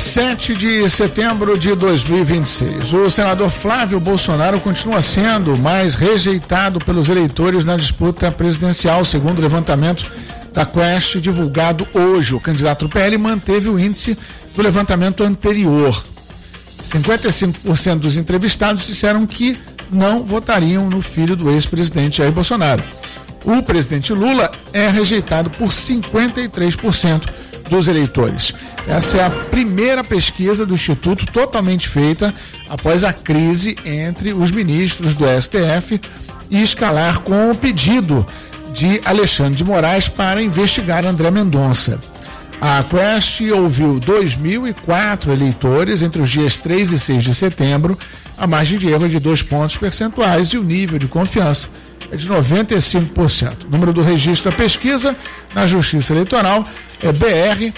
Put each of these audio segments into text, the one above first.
7 de setembro de 2026. O senador Flávio Bolsonaro continua sendo mais rejeitado pelos eleitores na disputa presidencial, segundo o levantamento da Quest divulgado hoje. O candidato do PL manteve o índice do levantamento anterior. 55% dos entrevistados disseram que não votariam no filho do ex-presidente Jair Bolsonaro. O presidente Lula é rejeitado por 53% dos eleitores. Essa é a primeira pesquisa do Instituto totalmente feita após a crise entre os ministros do STF e escalar com o pedido de Alexandre de Moraes para investigar André Mendonça. A Quest ouviu 2.004 eleitores entre os dias 3 e 6 de setembro. A margem de erro é de 2 pontos percentuais e o nível de confiança é de 95%. O número do registro da pesquisa na Justiça Eleitoral é BR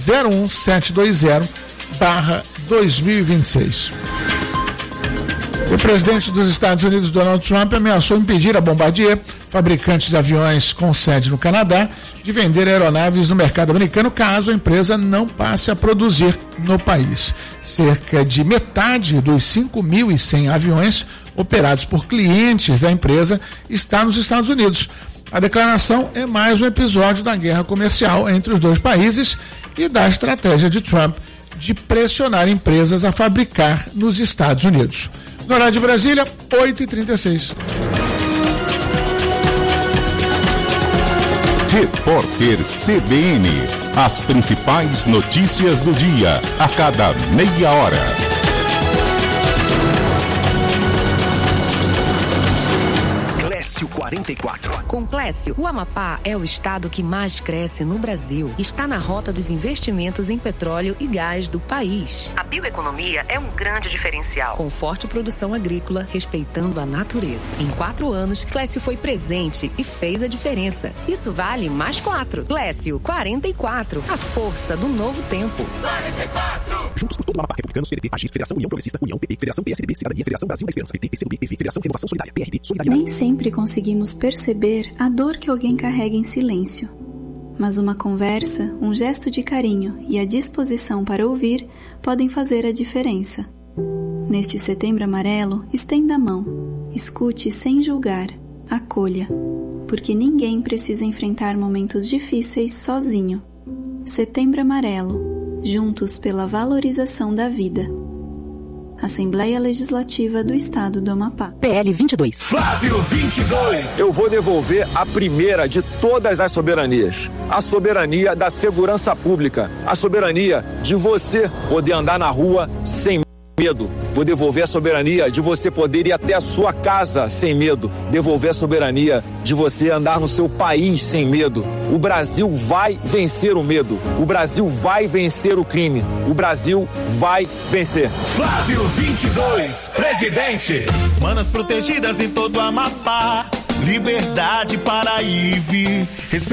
01720/2026. O presidente dos Estados Unidos, Donald Trump, ameaçou impedir a Bombardier, fabricante de aviões com sede no Canadá, de vender aeronaves no mercado americano caso a empresa não passe a produzir no país. Cerca de metade dos 5.100 aviões operados por clientes da empresa está nos Estados Unidos. A declaração é mais um episódio da guerra comercial entre os dois países e da estratégia de Trump de pressionar empresas a fabricar nos Estados Unidos. No horário de Brasília, 8h36. Repórter CBN. As principais notícias do dia, a cada meia hora. Clécio 44. Com Clécio, o Amapá é o estado que mais cresce no Brasil. Está na rota dos investimentos em petróleo e gás do país. A bioeconomia é um grande diferencial, com forte produção agrícola, respeitando a natureza. Em 4 anos, Clécio foi presente e fez a diferença. Isso vale mais 4. Clécio 44. A força do novo tempo. 44! Juntos por todo o Amapá, Republicanos, PDT, AGir, Federação União Progressista, União, PT, Federação PSDB, Cidadania, Federação Brasil da Esperança, PT, PCdoB, PV, Federação Renovação Solidária, PRD, Solidariedade. Nem sempre conseguimos perceber a dor que alguém carrega em silêncio. Mas uma conversa, um gesto de carinho e a disposição para ouvir podem fazer a diferença. Neste Setembro Amarelo, estenda a mão, escute sem julgar, acolha, porque ninguém precisa enfrentar momentos difíceis sozinho. Setembro Amarelo, juntos pela valorização da vida. Assembleia Legislativa do Estado do Amapá. PL 22. Flávio 22. Eu vou devolver a primeira de todas as soberanias. A soberania da segurança pública. A soberania de você poder andar na rua sem medo. Vou devolver a soberania de você poder ir até a sua casa sem medo. Devolver a soberania de você andar no seu país sem medo. O Brasil vai vencer o medo. O Brasil vai vencer o crime. O Brasil vai vencer. Flávio 22, presidente. Manas protegidas em todo o Amapá. Liberdade para ir vir.